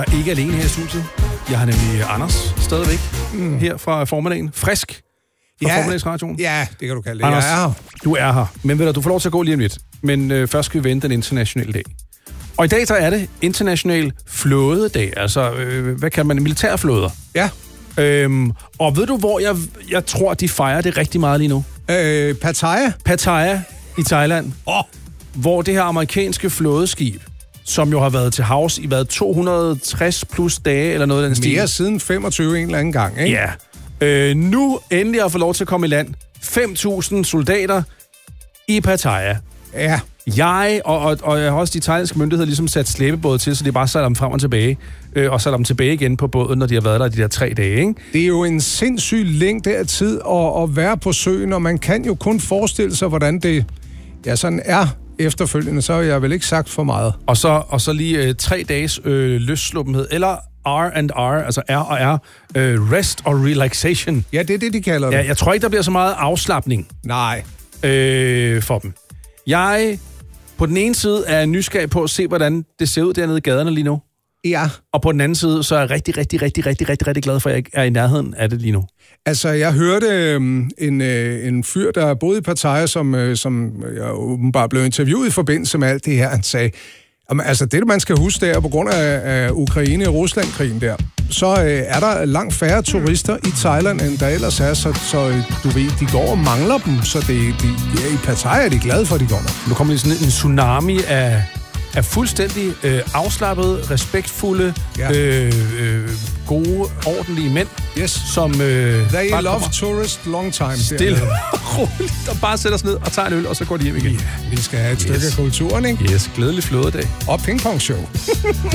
Jeg er ikke alene her i studiet. Jeg har nemlig Anders stadigvæk her fra formiddagen. Frisk fra formiddagsradioen. Ja, det kan du kalde det. Anders, jeg er her. Du er her. Men ved du får lov til at gå lige om lidt. Men først skal vi vente den internationale dag. Og i dag så er det international flådedag. Altså, hvad kalder man det? Militærflåder. Ja. Og ved du, hvor jeg tror, de fejrer det rigtig meget lige nu? Pattaya. Pattaya i Thailand. Hvor det her amerikanske flådeskib, som jo har været til havs i 260 plus dage, eller noget af den stil. Mere siden 25 en eller anden gang, ikke? Ja. Nu endelig har fået lov til at komme i land. 5.000 soldater i Pattaya. Ja. Jeg og også de thailandske myndigheder ligesom sat slæbebåde til, så de bare satte dem frem og tilbage. Og satte dem tilbage igen på båden, når de har været der de der 3 dage, ikke? Det er jo en sindssyg længde af tid at være på søen, og man kan jo kun forestille sig, hvordan det sådan er efterfølgende. Så har jeg vel ikke sagt for meget. Og så lige 3 dages løssluppenhed, eller R&R, altså R og R, rest og relaxation. Ja, det er det, de kalder det. Ja, jeg tror ikke, der bliver så meget afslapning. Nej. For dem. Jeg på den ene side er nysgerrig på at se, hvordan det ser ud dernede i gaderne lige nu. Ja. Og på den anden side, så er jeg rigtig glad for, at jeg ikke er i nærheden af det lige nu. Altså, jeg hørte en fyr, der boede i Pattaya, som jeg åbenbart blev interviewet i forbindelse med alt det her. Han sagde, altså det, man skal huske, der på grund af Ukraine- og Rusland-krigen der, så er der langt færre turister i Thailand, end der ellers er, så du ved, de går og mangler dem, så i Pattaya er de glade for, at de går der. Nu kommer lige sådan en tsunami af fuldstændig afslappede, respektfulde, gode, ordentlige mænd, som They love tourist long time. Stille og roligt, og bare sætter os ned og tager en øl, og så går de hjem igen. Ja, vi skal have et stykke af kulturen, ikke? Yes, glædelig flådedag. Og pingpong show.